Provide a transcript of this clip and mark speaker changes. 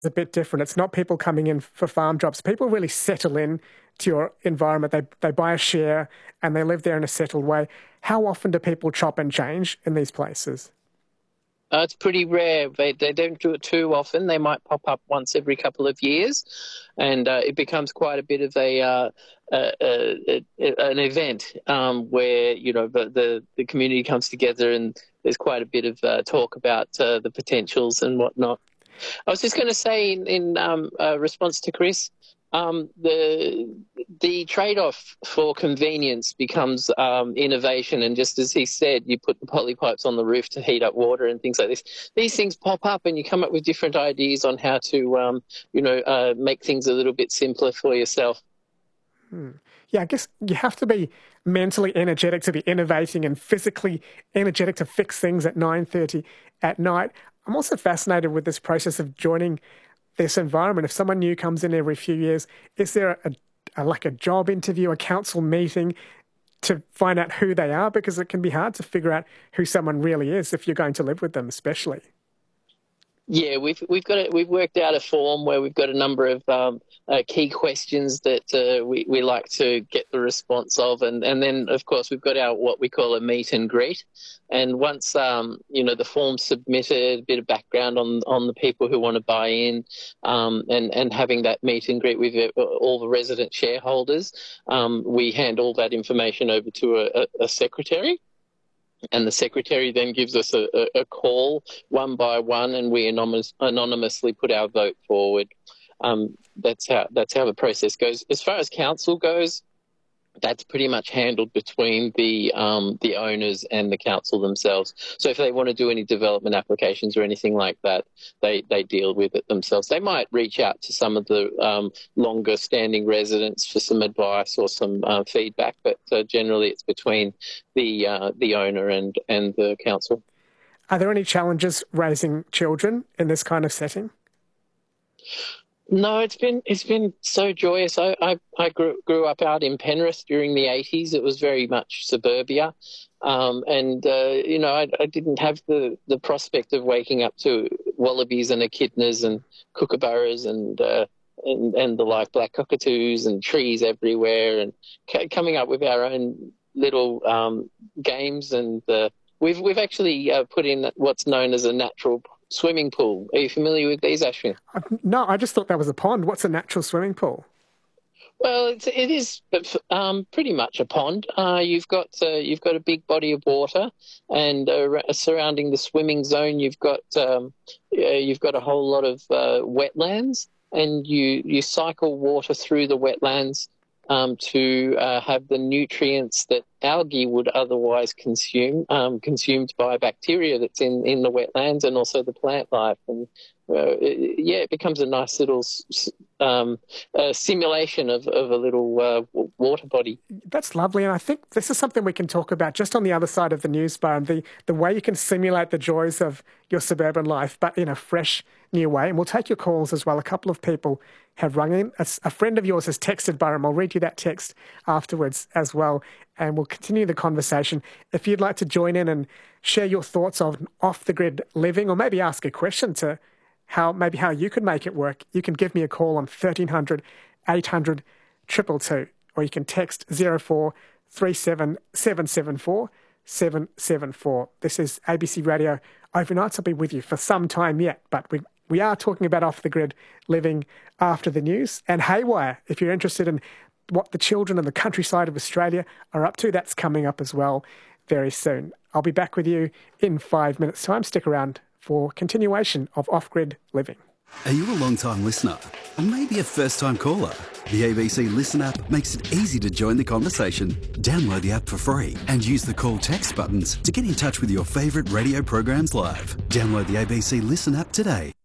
Speaker 1: a bit different. It's not people coming in for farm jobs. People really settle in to your environment. They buy a share and they live there in a settled way. How often do people chop and change in these places?
Speaker 2: It's pretty rare. They don't do it too often. They might pop up once every couple of years, and it becomes quite a bit of an event where the community comes together, and there's quite a bit of talk about the potentials and whatnot. I was just going to say in response to Chris, the trade-off for convenience becomes innovation, and just as he said, you put the polypipes on the roof to heat up water and things like this. These things pop up, and you come up with different ideas on how to, make things a little bit simpler for yourself.
Speaker 1: Yeah, I guess you have to be mentally energetic to be innovating and physically energetic to fix things at 9:30 at night. I'm also fascinated with this process of joining this environment. If someone new comes in every few years, is there a job interview, a council meeting to find out who they are? Because it can be hard to figure out who someone really is if you're going to live with them, especially.
Speaker 2: Yeah, we've worked out a form where we've got a number of key questions that we like to get the response of, and then of course we've got our what we call a meet and greet. And once the form's submitted, a bit of background on the people who want to buy in, and having that meet and greet with all the resident shareholders, we hand all that information over to a secretary. And the secretary then gives us a call one by one, and we anonymously put our vote forward. That's how the process goes. As far as council goes, that's pretty much handled between the owners and the council themselves. So if they want to do any development applications or anything like that, they deal with it themselves. They might reach out to some of the longer standing residents for some advice or some feedback, but generally it's between the owner and the council.
Speaker 1: Are there any challenges raising children in this kind of setting?
Speaker 2: No, it's been so joyous. I grew up out in Penrith during the 80s. It was very much suburbia, and I didn't have the prospect of waking up to wallabies and echidnas and kookaburras and the like, black cockatoos and trees everywhere, and coming up with our own little games. And we've actually put in what's known as a natural swimming pool. Are you familiar with these, Ashwin?
Speaker 1: No, I just thought that was a pond. What's a natural swimming pool?
Speaker 2: Well, it is pretty much a pond. You've got a big body of water, and surrounding the swimming zone, you've got a whole lot of wetlands, and you cycle water through the wetlands to have the nutrients that algae would otherwise consume, consumed by bacteria that's in the wetlands, and also the plant life. And it becomes a nice little simulation of a little water body.
Speaker 1: That's lovely, and I think this is something we can talk about just on the other side of the news bar, and the way you can simulate the joys of your suburban life, but in a fresh, new way. And we'll take your calls as well. A couple of people have rung in. A friend of yours has texted Byram. I'll read you that text afterwards as well, and we'll continue the conversation. If you'd like to join in and share your thoughts on off-the-grid living, or maybe ask a question to how you could make it work, you can give me a call on 1300 800 222, or you can text 0437 774 774. This is ABC Radio Overnights. I'll be with you for some time yet, but we are talking about off-the-grid living after the news. And Haywire, if you're interested in what the children in the countryside of Australia are up to, that's coming up as well very soon. I'll be back with you in 5 minutes' time. Stick around for continuation of off-grid living.
Speaker 3: Are you a long-time listener? Or maybe a first-time caller? The ABC Listen app makes it easy to join the conversation. Download the app for free and use the call text buttons to get in touch with your favourite radio programs live. Download the ABC Listen app today.